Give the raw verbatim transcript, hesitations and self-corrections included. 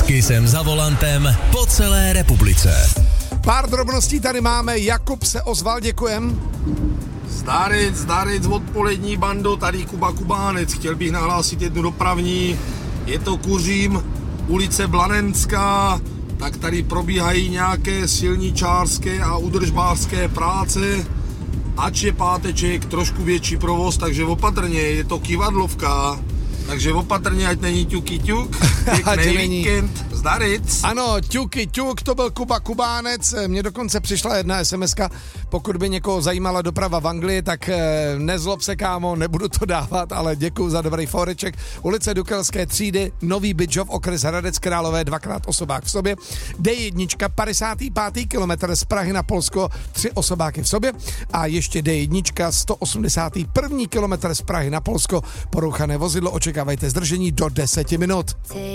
S Kissem za volantem po celé republice. Pár drobností tady máme. Jakub se ozval, děkujem. Zdaric, zdaric, odpolední bando, tady Kuba Kubánec. Chtěl bych nahlásit jednu dopravní. Je to Kuřím, ulice Blanenská, tak tady probíhají nějaké silničářské a údržbářské práce. Ač je páteček, trošku větší provoz, takže opatrně, je to kivadlovka. Takže opatrně, ať není ťuky ťuk, pěkný víkend, zdaric. Ano, ťuky ťuk, to byl Kuba Kubánec, mně dokonce přišla jedna esemeska, pokud by někoho zajímala doprava v Anglii, tak nezlob se, kámo, nebudu to dávat, ale děkuju za dobrý foreček. Ulice Dukelské třídy, Nový Bydžov, okres Hradec Králové, dvakrát osobák v sobě. D jedna, padesátý pátý kilometr z Prahy na Polsko, tři osobáky v sobě. A ještě D jedna, sto osmdesátý první kilometr z Prahy na Polsko, porouchané vozidlo, očekávejte zdržení do deseti minut.